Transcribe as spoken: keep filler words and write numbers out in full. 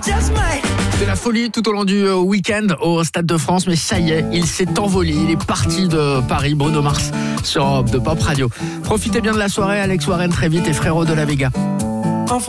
C'est la folie tout au long du week-end au Stade de France, mais ça y est, il s'est envolé, il est parti de Paris, Bruno Mars sur Europe deux Pop Radio. Profitez bien de la soirée, Alex Warren très vite et Frérot de la Vega.